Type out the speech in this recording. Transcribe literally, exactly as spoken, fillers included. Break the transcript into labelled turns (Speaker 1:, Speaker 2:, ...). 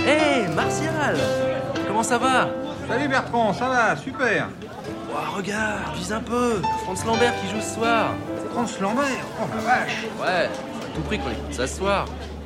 Speaker 1: Hé, hey, Martial! Comment ça va?
Speaker 2: Salut Bertrand, ça va, super.
Speaker 1: Oh, regarde, vise un peu. Franz Lambert qui joue ce soir.
Speaker 2: Franz Lambert, oh ma vache.
Speaker 1: Ouais, à tout prix qu'on écoute ça ce soir.